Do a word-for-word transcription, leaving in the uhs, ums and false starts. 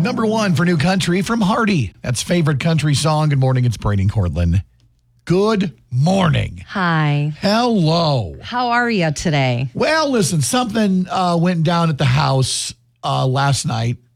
Number one for new country from Hardy. That's favorite country song. Good morning. It's Brady and Cortland. Good morning. Hi. Hello. How are you today? Well, listen, something uh, went down at the house uh, last night.